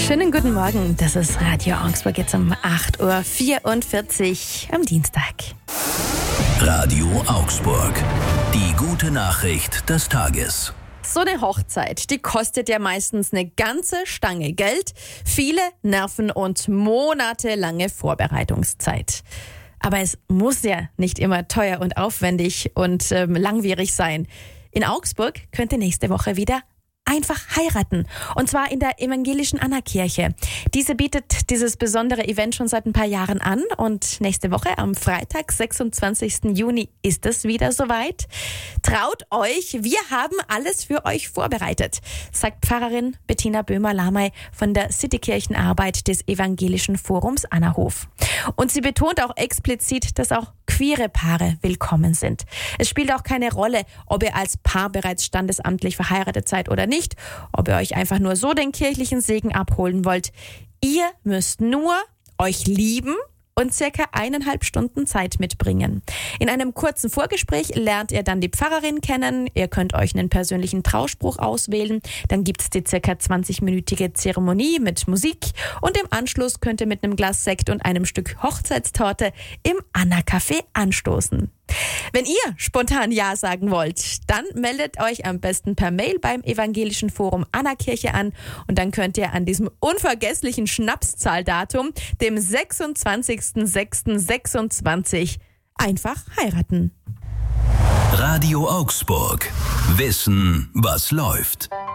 Schönen guten Morgen, das ist Radio Augsburg, jetzt um 8.44 Uhr am Dienstag. Radio Augsburg, die gute Nachricht des Tages. So eine Hochzeit, die kostet ja meistens eine ganze Stange Geld, viele Nerven und monatelange Vorbereitungszeit. Aber es muss ja nicht immer teuer und aufwendig und langwierig sein. In Augsburg könnt ihr nächste Woche wieder einfach heiraten. Und zwar in der evangelischen Anna-Kirche. Diese bietet dieses besondere Event schon seit ein paar Jahren an. Und nächste Woche am Freitag, 26. Juni, ist es wieder soweit. Traut euch, wir haben alles für euch vorbereitet, sagt Pfarrerin Bettina Böhmer-Lamey von der Citykirchenarbeit des Evangelischen Forums Annahof. Und sie betont auch explizit, dass auch queere Paare willkommen sind. Es spielt auch keine Rolle, ob ihr als Paar bereits standesamtlich verheiratet seid oder nicht, ob ihr euch einfach nur so den kirchlichen Segen abholen wollt. Ihr müsst nur euch lieben und circa 1,5 Stunden Zeit mitbringen. In einem kurzen Vorgespräch lernt ihr dann die Pfarrerin kennen. Ihr könnt euch einen persönlichen Trauspruch auswählen. Dann gibt's die circa 20-minütige Zeremonie mit Musik. Und im Anschluss könnt ihr mit einem Glas Sekt und einem Stück Hochzeitstorte im Anna-Café anstoßen. Wenn ihr spontan Ja sagen wollt, dann meldet euch am besten per Mail beim Evangelischen Forum Anna-Kirche an und dann könnt ihr an diesem unvergesslichen Schnapszahldatum, dem 26.06.26, einfach heiraten. Radio Augsburg. Wissen, was läuft.